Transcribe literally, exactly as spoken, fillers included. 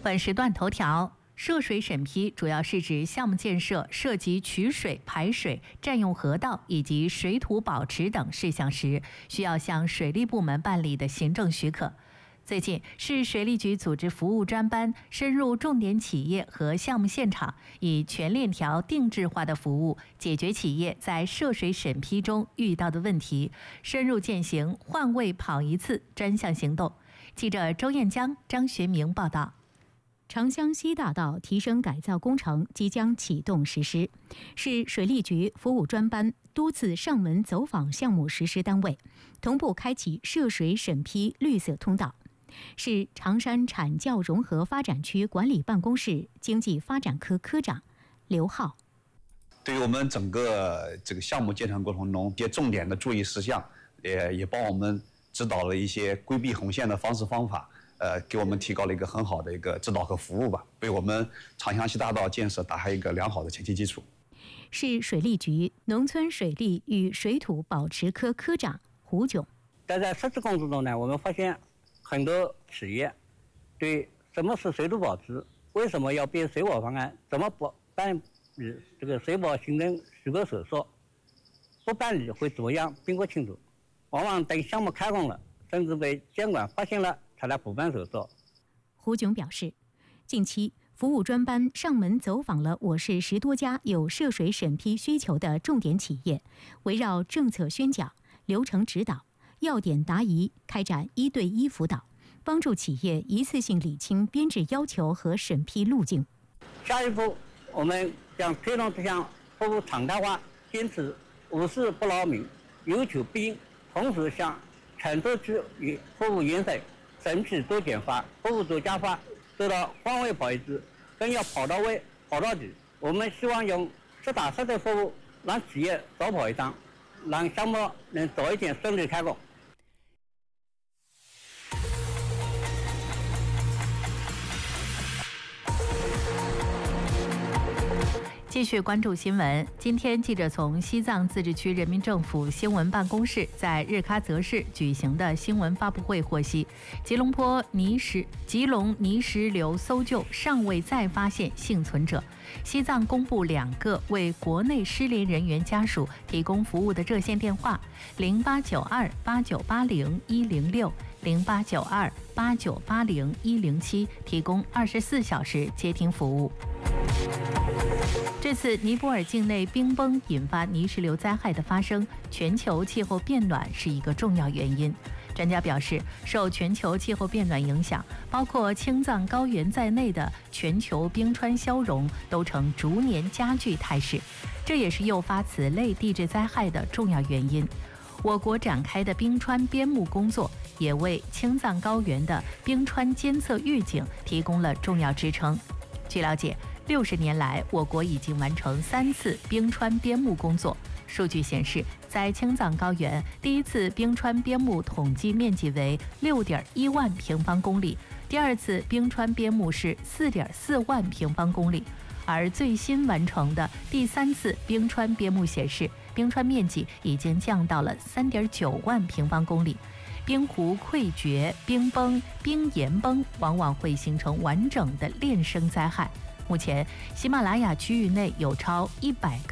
本时段头条：涉水审批主要是指项目建设涉及取水、排水、占用河道以及水土保持等事项时，需要向水利部门办理的行政许可。最近，市水利局组织服务专班深入重点企业和项目现场，以全链条定制化的服务解决企业在涉水审批中遇到的问题，深入践行换位跑一次专项行动。记者周艳江、张学明报道。 长江西大道提升改造工程即将启动实施，市水利局服务专班多次上门走访项目实施单位，同步开启涉水审批绿色通道。市长山产教融合发展区管理办公室经济发展科科长刘浩： 对于我们整个这个项目建成过程中一些重点的注意事项，也也帮我们指导了一些规避红线的方式方法。呃，给我们提高了一个很好的一个指导和服务吧，为我们长江西大道建设打下一个良好的前期基础。 市水利局农村水利与水土保持科科长胡炯： 在在实施工作中呢，我们发现很多企业对什么是水土保持，为什么要编水保方案，怎么保办理这个水保行政许可手续，不办理会怎么样并不清楚，往往等项目开工了，甚至被监管发现了才来补办手续。 胡炯表示，近期服务专班上门走访了我市十多家有涉水审批需求的重点企业，围绕政策宣讲、流程指导、要点答疑，开展一对一辅导，帮助企业一次性理清编制要求和审批路径。 下一步，我们将推动这项服务常态化，坚持无事不扰民，有求必应，同时向全州区与服务严审，审批多简化，服务多加法，做到换位跑一次，更要跑到位、跑到底。我们希望用实打实的服务，让企业少跑一趟，让项目能早一点顺利开工。 继续关注新闻。今天，记者从西藏自治区人民政府新闻办公室在日喀则市举行的新闻发布会获悉，吉隆坡泥石吉隆泥石流搜救尚未再发现幸存者。西藏公布两个为国内失联人员家属提供服务的热线电话：零八九二八九八零一零六、零八九二八九八零一零七，提供二十四小时接听服务。这次尼泊尔境内冰崩引发泥石流灾害的发生，全球气候变暖是一个重要原因。专家表示，受全球气候变暖影响，包括青藏高原在内的全球冰川消融都呈逐年加剧态势，这也是诱发此类地质灾害的重要原因。我国展开的冰川边牧工作，也为青藏高原的冰川监测预警提供了重要支撑。据了解，六十年来，我国已经完成三次冰川边牧工作。数据显示，在青藏高原，第一次冰川边牧统计面积为六点一万平方公里，第二次冰川边牧是四点四万平方公里，而最新完成的第三次冰川边牧显示，冰川面积已经降到了三点九万平方公里。冰湖溃决、冰崩、冰岩崩往往会形成完整的链生灾害。目前，喜马拉雅区域内有超一百个